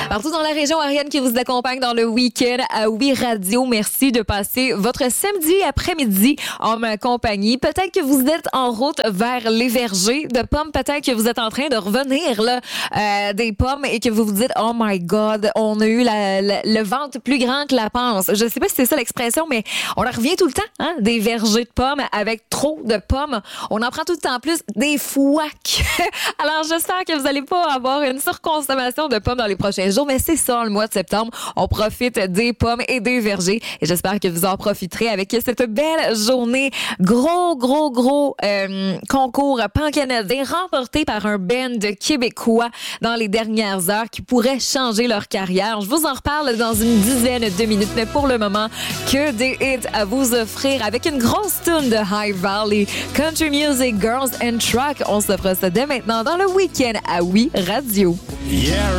Partout dans la région, Ariane qui vous accompagne dans le week-end à Oui Radio. Merci de passer votre samedi après-midi en ma compagnie. Peut-être que vous êtes en route vers les vergers de pommes. Peut-être que vous êtes en train de revenir là, des pommes et que vous vous dites « Oh my God, on a eu le ventre plus grand que la panse ». Je sais pas si c'est ça l'expression, mais on en revient tout le temps, hein, des vergers de pommes avec trop de pommes. On en prend tout le temps plus, des fouacs. Alors, j'espère que vous n'allez pas avoir une surconsommation de pommes dans les prochains jours, mais c'est ça, le mois de septembre. On profite des pommes et des vergers et j'espère que vous en profiterez avec cette belle journée. Gros concours pan-canadien remporté par un band québécois dans les dernières heures qui pourrait changer leur carrière. Je vous en reparle dans une dizaine de minutes, mais pour le moment, que des hits à vous offrir avec une grosse tune de High Valley, Country Music, Girls and Truck. On s'offre ça dès maintenant dans le week-end à Oui Radio. Yeah.